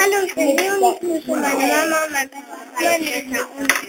Hallo, ich bin Leonie, ich grüße meine Mama, mein Papa, meine Mutter und